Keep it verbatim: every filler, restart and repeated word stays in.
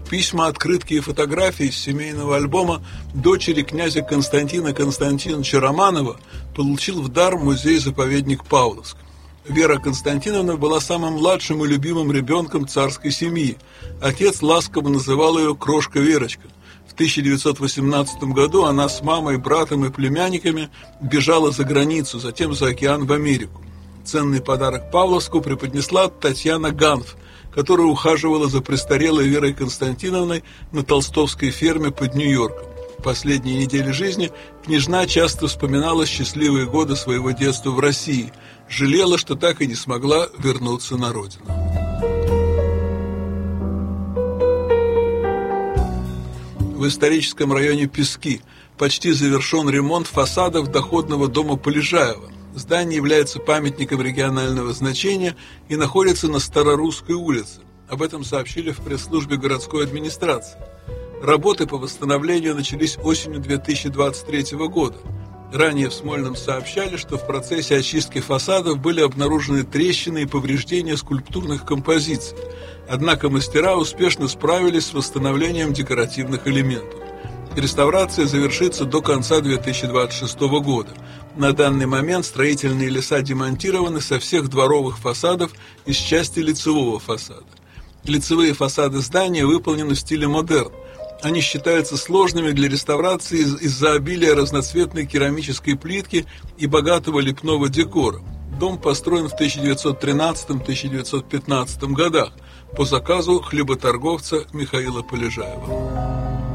Письма, открытки и фотографии из семейного альбома дочери князя Константина Константиновича Романова получил в дар музей-заповедник Павловск. Вера Константиновна была самым младшим и любимым ребенком царской семьи. Отец ласково называл ее «Крошка Верочка». В тысяча девятьсот восемнадцатом году она с мамой, братом и племянниками бежала за границу, затем за океан в Америку. Ценный подарок Павловску преподнесла Татьяна Ганф, которая ухаживала за престарелой Верой Константиновной на толстовской ферме под Нью-Йорком. В последние недели жизни княжна часто вспоминала счастливые годы своего детства в России, жалела, что так и не смогла вернуться на родину. В историческом районе Пески почти завершен ремонт фасадов доходного дома Полежаева. Здание является памятником регионального значения и находится на Старорусской улице. Об этом сообщили в пресс-службе городской администрации. Работы по восстановлению начались осенью две тысячи двадцать третьего года. Ранее в Смольном сообщали, что в процессе очистки фасадов были обнаружены трещины и повреждения скульптурных композиций. Однако мастера успешно справились с восстановлением декоративных элементов. Реставрация завершится до конца две тысячи двадцать шестого года. На данный момент строительные леса демонтированы со всех дворовых фасадов из части лицевого фасада. Лицевые фасады здания выполнены в стиле модерн. Они считаются сложными для реставрации из- из-за обилия разноцветной керамической плитки и богатого лепного декора. Дом построен в тысяча девятьсот тринадцатом — тысяча девятьсот пятнадцатом годах по заказу хлеботорговца Михаила Полежаева.